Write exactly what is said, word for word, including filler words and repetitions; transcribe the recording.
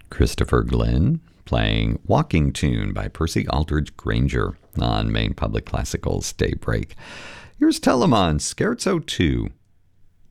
Christopher Glenn playing Walking Tune by Percy Aldridge Granger on Maine Public Classical's Daybreak. Here's Telemann Scherzo two,